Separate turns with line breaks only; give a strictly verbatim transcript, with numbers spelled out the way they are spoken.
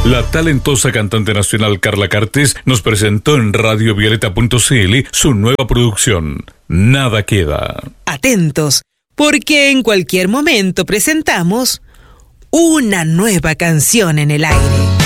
La talentosa cantante nacional Carla Cartes nos presentó en radio violeta punto c l su nueva producción, Nada Queda.
Atentos, porque en cualquier momento presentamos una nueva canción en el aire.